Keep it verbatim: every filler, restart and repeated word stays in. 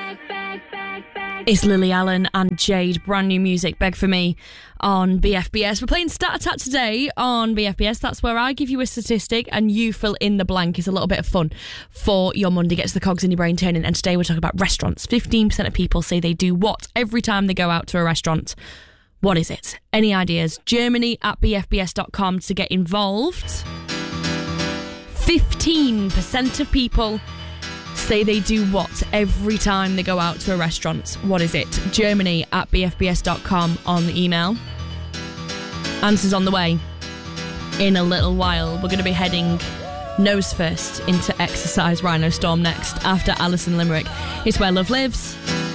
It's Lily Allen and Jade, brand new music, Beg For Me, on B F B S. We're playing Stat Attack today on B F B S. That's where I give you a statistic and you fill in the blank. It's a little bit of fun for your Monday, gets the cogs in your brain turning. And today we're talking about restaurants. fifteen percent of people say they do what every time they go out to a restaurant? What is it? Any ideas? Germany at b f b s dot com to get involved. fifteen percent of people say they do what every time they go out to a restaurant? What is it? Germany at b f b s dot com on the email. Answers on the way in a little while. We're going to be heading nose first into Exercise Rhino Storm next after Alison Limerick. It's Where Love Lives.